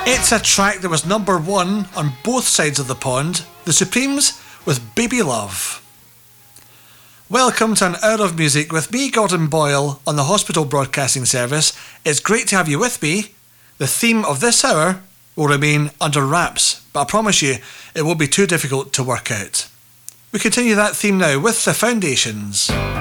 It's a track that was number one on both sides of the pond, The Supremes with Baby Love. Welcome to an hour of music with me, Gordon Boyle, on the Hospital Broadcasting Service. It's great to have you with me. The theme of this hour will remain under wraps, but I promise you it won't be too difficult to work out. We continue that theme now with The Foundations.